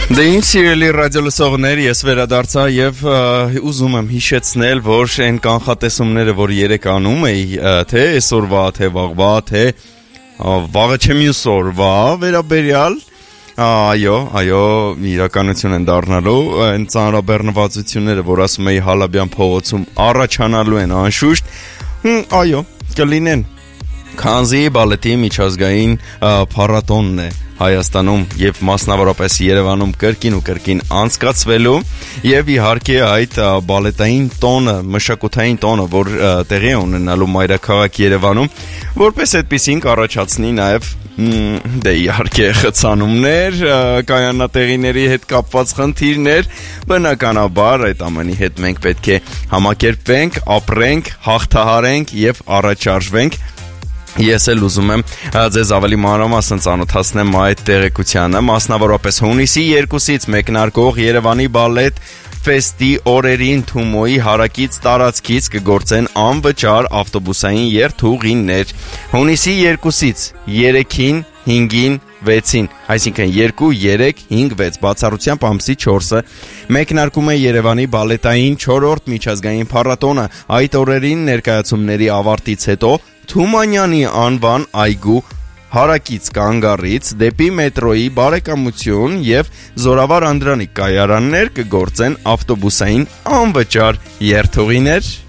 Դե ինչ սիրելի ռադիոլսողներ, ես վերադարձա եւ ուզում եմ հիշեցնել, որ այն կանխատեսումները, որ երեք անում էի, թե այսօրվա, թե վաղվա, թե վաղը չէ մյուս օրվա վերաբերյալ, այո, իրականություն են դառնալու, այն ծանրաբեռնվածությունները, որ ասում էի Հալաբյան փողոցում առաջանալու են անշուշտ, այո, կլինեն, քանզի բալետի միջազգային փառատոնն է Հայաստանում եւ մասնավորապես Երևանում կրկին անցկացվելու եւ իհարկե այդ բալետային տոնը, մշակութային տոնը, որ տեղի է ունենալու մայրաքաղաք Երևանում, որպես այդպեսին կառաջացնի նաեւ դե իհարկե խցանումներ, կայանատեղիների հետ կապված խնդիրներ, բնականաբար այդ ամենի հետ մենք պետք է համակերպվենք, ապրենք, հաղթահարենք եւ առաջարժվենք։ Ես էլ ուզում եմ ձեզ ավելի մանրամասն ծանոթացնեմ այդ տեղեկությանը, մասնավորապես հունիսի 2-ից մեկնարկող Երևանի բալետ ֆեստի օրերին Թումոյի հարակից տարածքից կգործեն անվճար ավտոբուսային երթուղիներ։ Հունիսի 2-ից 3-ին, 5-ին, 6-ին, այսինքն 2, 3, 5, 6, բացառությամբ ամսի 4-ը մեկնարկում է Երևանի բալետային 4-րդ միջազգային փառատոնը։ Այդ օրերին ներկայացումների ավարտից հետո Թումանյանի անվան այգու հարակից կանգառից դեպի մետրոյի բարեկամություն եւ Զորավար Անդրանիկ կայարաններ կգործեն ավտոբուսային անվճար երթուղիներ։